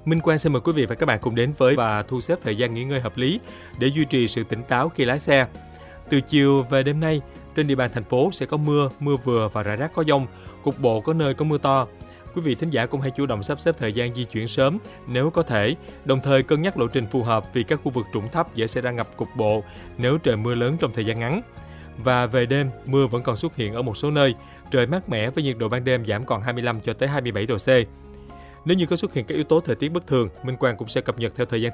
Minh Quang xin mời quý vị và các bạn cùng đến với và thu xếp thời gian nghỉ ngơi hợp lý để duy trì sự tỉnh táo khi lái xe. Từ chiều về đêm nay, trên địa bàn thành phố sẽ có mưa, mưa vừa và rải rác có dông, cục bộ có nơi có mưa to. Quý vị thính giả cũng hãy chủ động sắp xếp thời gian di chuyển sớm nếu có thể, đồng thời cân nhắc lộ trình phù hợp vì các khu vực trũng thấp dễ xảy ra ngập cục bộ nếu trời mưa lớn trong thời gian ngắn. Và về đêm, mưa vẫn còn xuất hiện ở một số nơi, trời mát mẻ với nhiệt độ ban đêm giảm còn 25 cho tới 27 độ C. Nếu như có xuất hiện các yếu tố thời tiết bất thường, Minh Quang cũng sẽ cập nhật theo thời gian